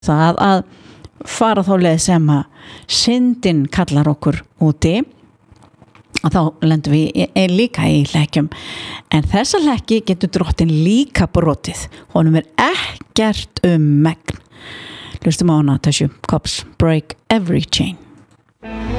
það að fara þá leið sem að syndin kallar okkur úti að þá lendum við líka í hlekkjum en þessa hlekki getur drottin líka brotið honum ekkert megn hlustum á hana Natasha Cobbs Break Every Chain